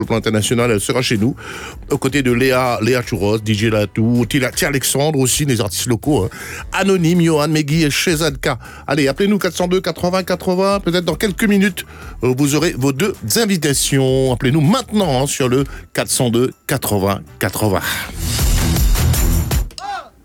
le plan international, elle sera chez nous, aux côtés de Léa Chouros, DJ Latou, Tia Alexandre aussi, les artistes locaux, hein. Anonyme, Johan Megui et Shezadka. Allez, appelez-nous 402 80 80, peut-être dans quelques minutes, vous aurez vos deux invitations. Appelez-nous maintenant, hein, sur le 402 80 80.